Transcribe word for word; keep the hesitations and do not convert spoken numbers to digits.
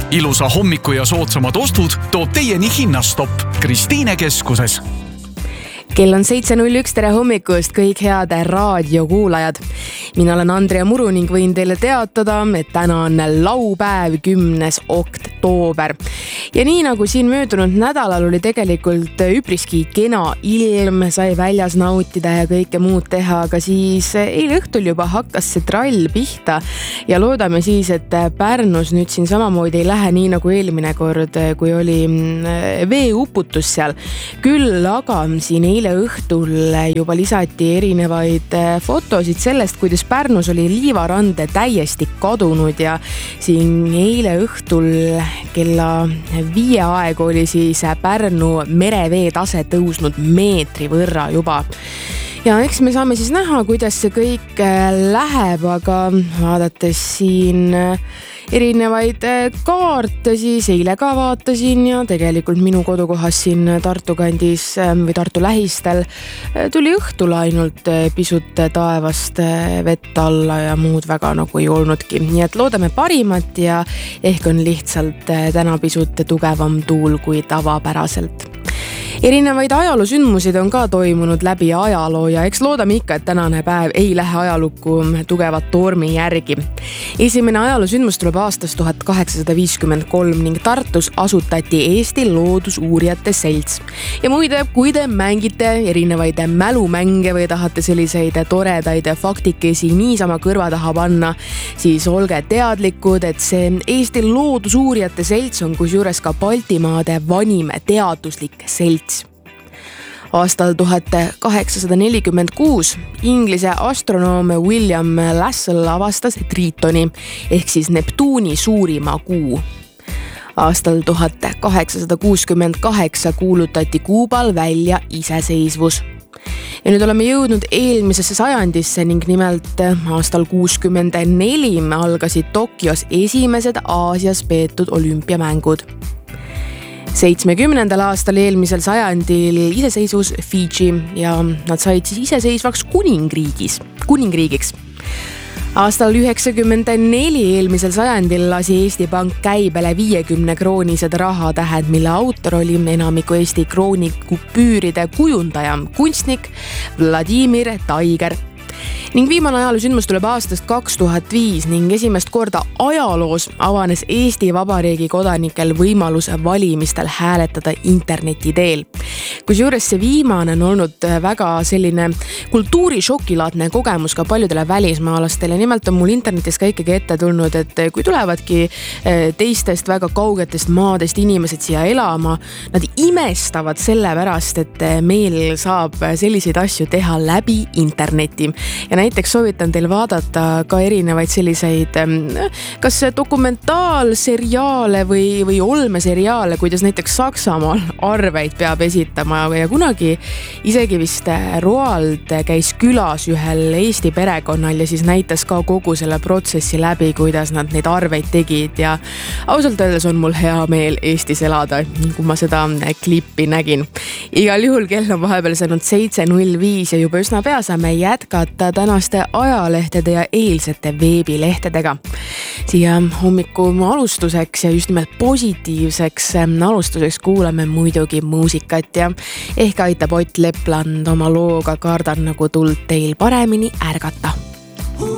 ilusa hommiku ja soodsamad ostud toob teieni Hinnastopp Kristiine keskuses. Kell on seitse null üks, tere hommikust kõik head raadiokuulajad. Mina olen Andrea Muru ning võin teile teatada, et täna on laupäev, kümnes oktoober. Ja nii nagu siin möödunud nädalal oli tegelikult üpriski kena ilm, sai väljas nautida ja kõike muud teha, aga siis eile õhtul juba hakkas see trall pihta ja loodame siis, et Pärnus nüüd siin samamoodi ei lähe nii nagu eelmine kord, kui oli veeuputus seal. Küll aga siin eile õhtul juba lisati erinevaid fotosid sellest, kuidas Pärnus oli liivarande täiesti kadunud ja siin eile õhtul kella viie aeg oli siis Pärnu merevee tase tõusnud meetri võrra juba. Ja eks me saame siis näha, kuidas see kõik läheb, aga vaadates siin erinevaid kaarte, siis eile ka vaatasin ja tegelikult minu kodukohas siin Tartu kandis või Tartu lähistel tuli õhtul ainult pisut taevast vett alla ja muud väga nagu ei olnudki. Nii et loodame parimat ja ehk on lihtsalt täna pisut tugevam tuul kui tavapäraselt. Erinevaid ajaloosündmusid on ka toimunud läbi ajaloo ja eks loodame ikka, et tänane päev ei lähe ajalukku tugevat tormi järgi. Esimene ajaloosündmus tuleb aastast tuhat kaheksasada viiskümmend kolm ning Tartus asutati Eesti Loodusuurijate Selts. Ja muide, kui te mängite erinevaid mälumänge või tahate selliseid toredaid faktikesi niisama kõrva taha panna, siis olge teadlikud, et see Eesti Loodusuurijate Selts on kusjuures ka Baltimaade vanim teaduslik selts. Aastal tuhat kaheksasada nelikümmend kuus Inglise astronoom William Lassell avastas Tritoni ehk siis Neptuuni suurima kuu. Aastal tuhat kaheksasada kuuskümmend kaheksa kuulutati Kuubal välja iseseisvus. Ja nüüd oleme jõudnud eelmisesse sajandisse ning nimelt aastal kuuskümmend neli algasid Tokyos esimesed Aasias peetud olümpiamängud. seitsmekümnendal aastal eelmisel sajandil iseseisvus Fiji ja nad said siis iseseisvaks kuningriigis, kuningriigiks. Aastal üheksakümmend neli eelmisel sajandil lasi Eesti Pank käibele viiekümne kroonised rahatähed, mille autor oli enamiku Eesti kroonikupüüride kujundaja, kunstnik Vladimir Taiger. Ning viimane ajaloosündmus tuleb aastast kaks tuhat viis ning esimest korda ajaloos avanes Eesti Vabariigi kodanikel võimalus valimistel hääletada interneti teel. Kusjuures see viimane on olnud väga selline kultuurishokilaadne kogemus ka paljudele välismaalastele. Nimelt on mul internetis ka ikkagi ette tulnud, et kui tulevadki teistest väga kaugetest maadest inimesed siia elama, nad imestavad selle pärast, et meil saab selliseid asju teha läbi interneti. Ja näiteks soovitan teil vaadata ka erinevaid selliseid kas dokumentaalseriaale või, või olmeseriaale, kuidas näiteks Saksamaal arveid peab esitama ja kunagi isegi vist Roald käis külas ühel Eesti perekonnal ja siis näitas ka kogu selle protsessi läbi, kuidas nad neid arveid tegid ja ausalt öeldes on mul hea meel Eestis elada, kui ma seda klippi nägin. Igal juhul kell on vahepeal saanud seitse null viis ja juba üsna pea saame jätkata tänaste ajalehtede ja eilsete veebilehtedega. Siia hommiku alustuseks ja just nimelt positiivseks alustuseks kuulame muidugi muusikat ja ehk aitab Ott Lepland oma looga Kardan nagu tuld teil paremini ärgata.